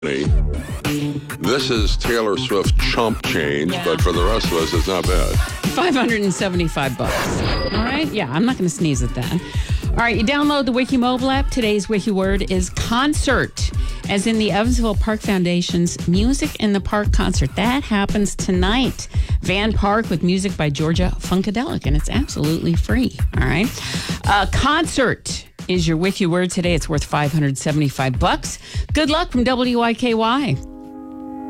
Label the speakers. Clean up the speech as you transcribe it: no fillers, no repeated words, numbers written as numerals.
Speaker 1: This is Taylor Swift chump change, but for the rest of us, it's not bad.
Speaker 2: $575. All right? Yeah, I'm not going to sneeze at that. All right, you download the Wiki mobile app. Today's Wiki word is concert, as in the Evansville Park Foundation's Music in the Park concert. That happens tonight. Van Park with music by Georgia Funkadelic, and it's absolutely free. All right? Concert is your Wiki word today. It's worth $575. Good luck from WYKY.